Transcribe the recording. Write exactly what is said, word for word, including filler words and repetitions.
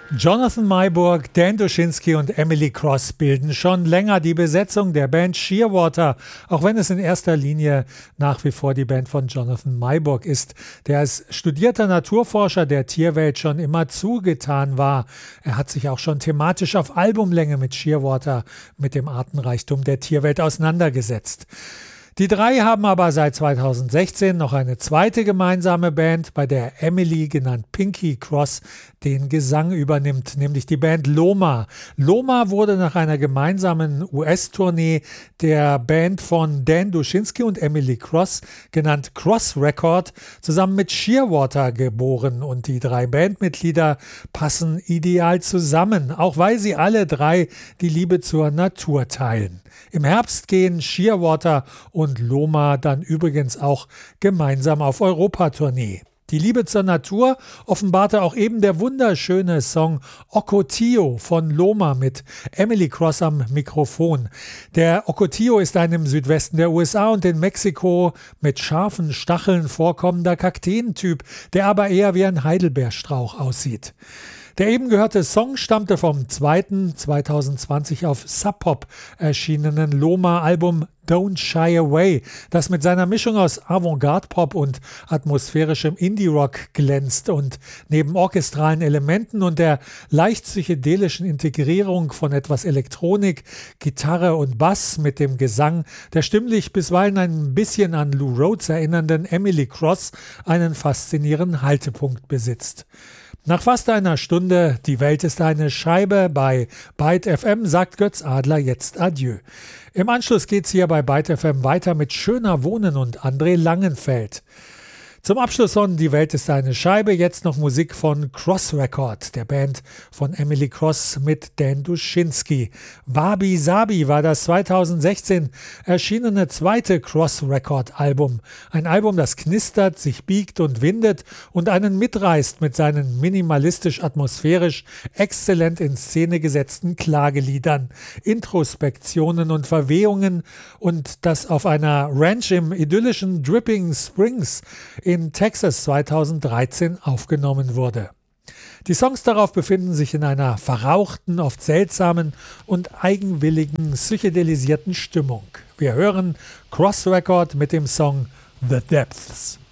Jonathan Maiburg, Dan Duschinski und Emily Cross bilden schon länger die Besetzung der Band Shearwater, auch wenn es in erster Linie nach wie vor die Band von Jonathan Maiburg ist, der als studierter Naturforscher der Tierwelt schon immer zugetan war. Er hat sich auch schon thematisch auf Albumlänge mit Shearwater, mit dem Artenreichtum der Tierwelt auseinandergesetzt. Die drei haben aber seit zweitausendsechzehn noch eine zweite gemeinsame Band, bei der Emily, genannt Pinky Cross, den Gesang übernimmt, nämlich die Band Loma. Loma wurde nach einer gemeinsamen U S-Tournee der Band von Dan Duschinski und Emily Cross, genannt Cross Record, zusammen mit Shearwater geboren, und die drei Bandmitglieder passen ideal zusammen, auch weil sie alle drei die Liebe zur Natur teilen. Im Herbst gehen Shearwater und Loma dann übrigens auch gemeinsam auf Europatournee. Die Liebe zur Natur offenbarte auch eben der wunderschöne Song Ocotillo von Loma mit Emily Cross am Mikrofon. Der Ocotillo ist ein im Südwesten der U S A und in Mexiko mit scharfen Stacheln vorkommender Kakteentyp, der aber eher wie ein Heidelbeerstrauch aussieht. Der eben gehörte Song stammte vom zweiten zweitausendzwanzig auf Sub Pop erschienenen Loma-Album Don't Shy Away, das mit seiner Mischung aus Avantgarde-Pop und atmosphärischem Indie-Rock glänzt und neben orchestralen Elementen und der leicht psychedelischen Integrierung von etwas Elektronik, Gitarre und Bass mit dem Gesang der stimmlich bisweilen ein bisschen an Lou Rhodes erinnernden Emily Cross einen faszinierenden Haltepunkt besitzt. Nach fast einer Stunde Die Welt ist eine Scheibe bei Byte F M sagt Götz Adler jetzt Adieu. Im Anschluss geht's hier bei Byte F M weiter mit Schöner Wohnen und André Langenfeld. Zum Abschluss von Die Welt ist eine Scheibe jetzt noch Musik von Cross Record, der Band von Emily Cross mit Dan Duschinski. Wabi Sabi war das zweitausendsechzehn erschienene zweite Cross Record Album. Ein Album, das knistert, sich biegt und windet und einen mitreißt mit seinen minimalistisch-atmosphärisch exzellent in Szene gesetzten Klageliedern, Introspektionen und Verwehungen, und das auf einer Ranch im idyllischen Dripping Springs in Texas zweitausenddreizehn aufgenommen wurde. Die Songs darauf befinden sich in einer verrauchten, oft seltsamen und eigenwilligen, psychedelisierten Stimmung. Wir hören Cross Record mit dem Song The Depths.